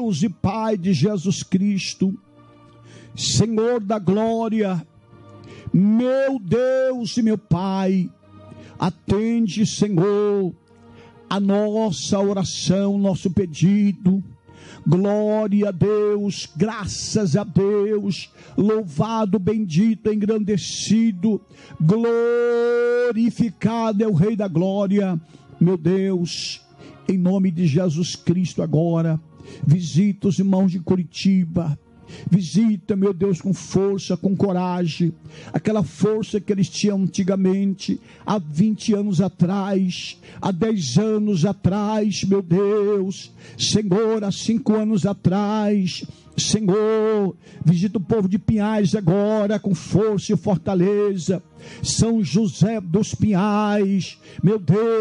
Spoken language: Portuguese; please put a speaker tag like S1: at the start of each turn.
S1: Deus e Pai de Jesus Cristo, Senhor da glória, meu Deus e meu Pai, atende, Senhor, a nossa oração, nosso pedido. Glória a Deus, graças a Deus, louvado, bendito, engrandecido, glorificado é o Rei da glória. Meu Deus, em nome de Jesus Cristo agora, visita os irmãos de Curitiba. Visita, meu Deus, com força, com coragem, aquela força que eles tinham antigamente, há 20 anos atrás, há 10 anos atrás, meu Deus, Senhor, há 5 anos atrás, Senhor, visita o povo de Pinhais agora, com força e fortaleza, São José dos Pinhais, meu Deus,